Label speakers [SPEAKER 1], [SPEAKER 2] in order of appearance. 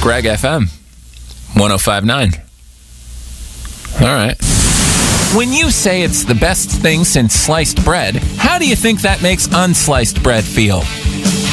[SPEAKER 1] Greg FM 105.9. All right. When you say it's the best thing since sliced bread, how do you think that makes unsliced bread feel?